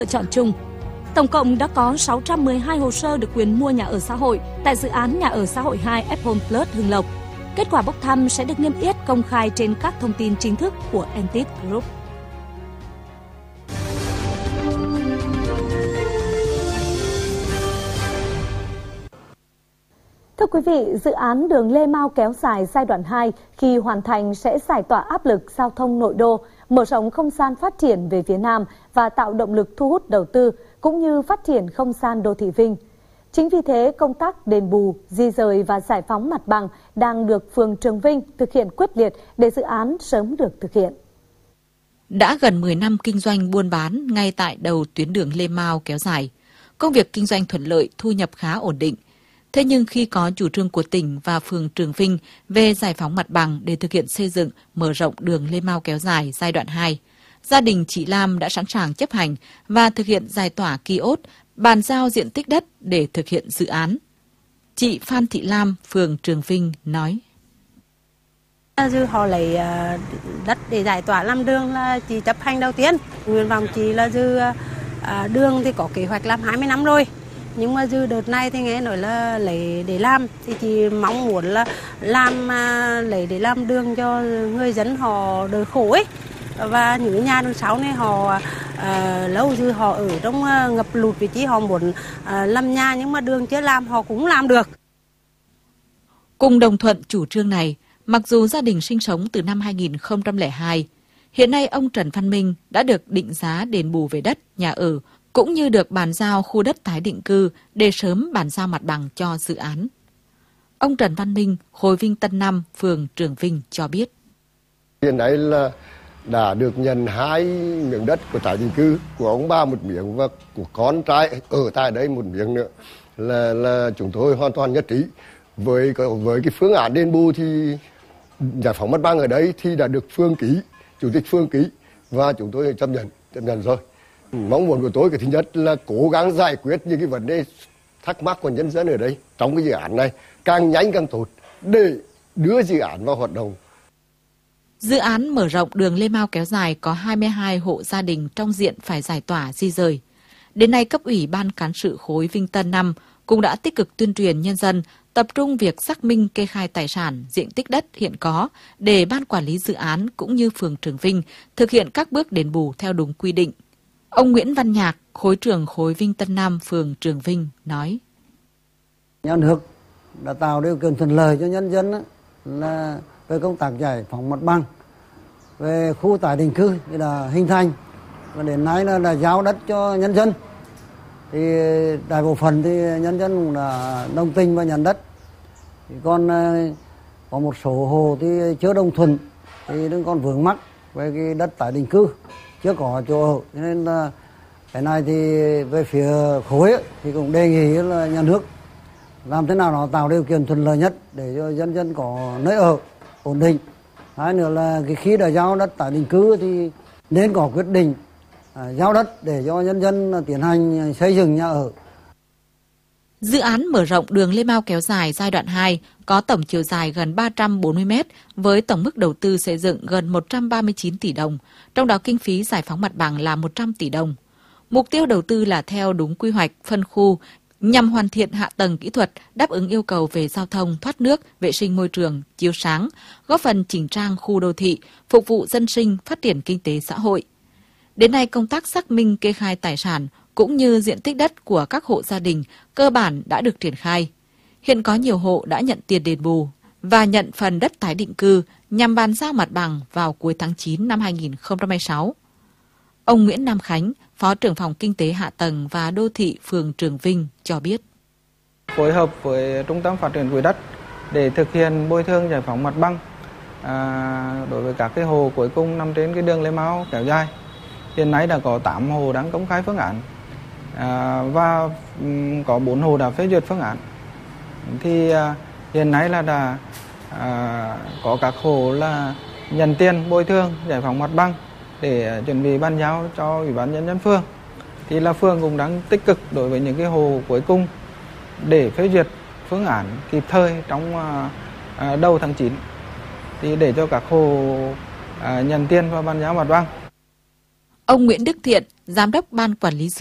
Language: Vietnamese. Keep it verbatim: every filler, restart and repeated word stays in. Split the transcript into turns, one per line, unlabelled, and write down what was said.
lựa chọn chung. Tổng cộng đã có sáu trăm mười hai hồ sơ được quyền mua nhà ở xã hội tại dự án nhà ở xã hội hai F-Home Plus Hưng Lộc. Kết quả bốc thăm sẽ được niêm yết công khai trên các thông tin chính thức của Entit Group. Thưa quý vị, dự án đường Lê Mau kéo dài giai đoạn hai khi hoàn thành sẽ giải tỏa áp lực giao thông nội đô, mở rộng không gian phát triển về phía Nam và tạo động lực thu hút đầu tư, cũng như phát triển không gian đô thị Vinh. Chính vì thế, công tác đền bù, di rời và giải phóng mặt bằng đang được phường Trường Vinh thực hiện quyết liệt để dự án sớm được thực hiện.
Đã gần mười năm kinh doanh buôn bán ngay tại đầu tuyến đường Lê Mau kéo dài, công việc kinh doanh thuận lợi, thu nhập khá ổn định. Thế nhưng khi có chủ trương của tỉnh và phường Trường Vinh về giải phóng mặt bằng để thực hiện xây dựng, mở rộng đường Lê Mau kéo dài giai đoạn hai, gia đình chị Lam đã sẵn sàng chấp hành và thực hiện giải tỏa ki-ốt, bàn giao diện tích đất để thực hiện dự án. Chị Phan Thị Lam, phường Trường Vinh nói.
Dư họ lấy đất để giải tỏa làm đường là chị chấp hành đầu tiên. Nguyện vọng chị là dư đường thì có kế hoạch làm hai mươi năm rồi. Nhưng mà dư đợt này thì nghe nói là lấy để làm, thì chị mong muốn là làm lấy để làm đường cho người dân họ đỡ khổ ấy. Và những nhà đằng sau này họ à, lâu dư họ ở trong ngập lụt, vị trí họ muốn à, làm nhà nhưng mà đường chưa làm họ cũng làm được.
Cùng đồng thuận chủ trương này, mặc dù gia đình sinh sống từ năm hai nghìn không trăm lẻ hai, hiện nay ông Trần Văn Minh đã được định giá đền bù về đất, nhà ở, cũng như được bàn giao khu đất tái định cư để sớm bàn giao mặt bằng cho dự án. Ông Trần Văn Minh, khối Vinh Tân Năm, phường Trường Vinh cho biết.
Hiện nay là đã được nhận hai miếng đất của tái định cư, của ông ba một miếng và của con trai ở tại đây một miếng nữa, là là chúng tôi hoàn toàn nhất trí với với cái phương án đền bù. Thì giải phóng mặt bằng ở đây thì đã được phường ký, chủ tịch phường ký và chúng tôi chấp nhận chấp nhận rồi. Mong muốn của tôi cái thứ nhất là cố gắng giải quyết những cái vấn đề thắc mắc của nhân dân ở đây trong cái dự án này càng nhanh càng tốt để đưa dự án vào hoạt động.
Dự án mở rộng đường Lê Mau kéo dài có hai mươi hai hộ gia đình trong diện phải giải tỏa di rời. Đến nay, cấp ủy ban cán sự khối Vinh Tân năm cũng đã tích cực tuyên truyền nhân dân tập trung việc xác minh kê khai tài sản, diện tích đất hiện có để ban quản lý dự án cũng như phường Trường Vinh thực hiện các bước đền bù theo đúng quy định. Ông Nguyễn Văn Nhạc, khối trưởng khối Vinh Tân Nam, phường Trường Vinh nói.
Nhà nước đã tạo điều kiện thuận lợi cho nhân dân là về công tác giải phóng mặt bằng, về khu tái định cư thì là hình thành và đến nay là, là giao đất cho nhân dân. Thì đại bộ phận thì nhân dân cũng là đồng tình và nhận đất. Thì còn có một số hộ thì chưa đồng thuận thì vẫn còn vướng mắc về cái đất tái định cư, chưa có chỗ ở, cho nên là cái này thì về phía khối ấy, thì cũng đề nghị là nhà nước làm thế nào nó tạo điều kiện thuận lợi nhất để cho dân dân có nơi ở ổn định. Hai nữa là cái khi đã giao đất tái định cư thì nên có quyết định à, giao đất để cho nhân dân tiến hành xây dựng nhà ở.
Dự án mở rộng đường Lê Mau kéo dài giai đoạn hai có tổng chiều dài gần ba trăm bốn mươi mét với tổng mức đầu tư xây dựng gần một trăm ba mươi chín tỷ đồng, trong đó kinh phí giải phóng mặt bằng là một trăm tỷ đồng. Mục tiêu đầu tư là theo đúng quy hoạch, phân khu, nhằm hoàn thiện hạ tầng kỹ thuật, đáp ứng yêu cầu về giao thông, thoát nước, vệ sinh môi trường, chiếu sáng, góp phần chỉnh trang khu đô thị, phục vụ dân sinh, phát triển kinh tế xã hội. Đến nay, công tác xác minh kê khai tài sản cũng như diện tích đất của các hộ gia đình cơ bản đã được triển khai. Hiện có nhiều hộ đã nhận tiền đền bù và nhận phần đất tái định cư nhằm bàn giao mặt bằng vào cuối tháng chín năm hai nghìn không trăm hai mươi sáu. Ông Nguyễn Nam Khánh, Phó trưởng phòng Kinh tế Hạ tầng và Đô thị phường Trường Vinh cho biết.
Phối hợp với Trung tâm Phát triển Quỹ đất để thực hiện bồi thường giải phóng mặt bằng à, đối với các cái hồ cuối cùng nằm trên cái đường Lê Mau kéo dài. Hiện nay đã có tám hồ đang công khai phương án à, và um, có bốn hồ đã phê duyệt phương án. Thì à, hiện nay là đã à, có các hồ là nhận tiền bồi thường giải phóng mặt bằng để chuẩn bị bàn giao cho Ủy ban nhân dân phường. Thì là phường cũng đang tích cực đối với những cái hồ cuối cùng để phê duyệt phương án kịp thời trong à, đầu tháng chín thì để cho các hồ à, nhận tiền và bàn giao mặt bằng.
Ông Nguyễn Đức Thiện, Giám đốc Ban Quản lý